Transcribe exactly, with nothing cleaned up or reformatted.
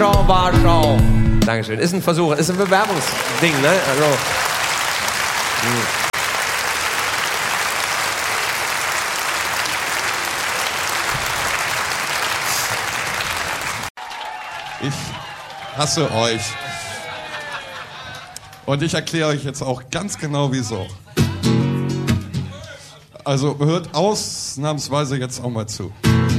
Warschau, Warschau. Dankeschön. Ist ein Versuch, ist ein Bewerbungsding, ne? Also. Mh. Ich hasse euch. Und ich erkläre euch jetzt auch ganz genau, wieso. Also hört ausnahmsweise jetzt auch mal zu.